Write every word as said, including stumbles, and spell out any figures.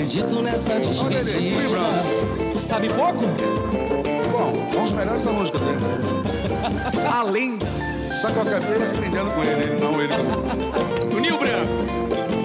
acredito nessa Olha ele, despedida. Cleveland. Sabe pouco? Bom, são os melhores alunos que eu tenho. Além, só que eu acabei aprendendo com ele, não ele comigo. Toninho Branco.